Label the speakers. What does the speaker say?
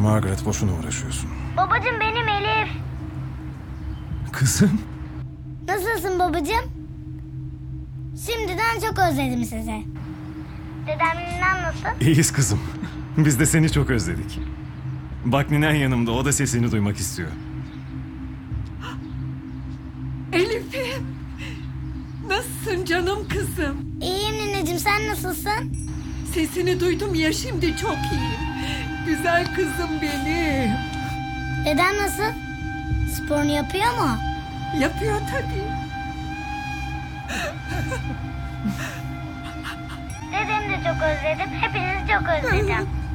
Speaker 1: Margaret, boşuna uğraşıyorsun.
Speaker 2: Babacığım, benim Elif.
Speaker 1: Kızım.
Speaker 2: Nasılsın babacığım? Şimdiden çok özledim sizi. Dedem ninen nasıl?
Speaker 1: İyiyiz kızım. Biz de seni çok özledik. Bak ninen yanımda, o da sesini duymak istiyor.
Speaker 3: Elif'im. Nasılsın canım kızım?
Speaker 2: İyiyim nineciğim, sen nasılsın?
Speaker 3: Sesini duydum ya, şimdi çok iyiyim. Güzel kızım benim.
Speaker 2: Dedem nasıl? Sporunu yapıyor mu?
Speaker 3: Yapıyor tabii.
Speaker 2: Dedemi de çok özledim. Hepinizi çok özledim.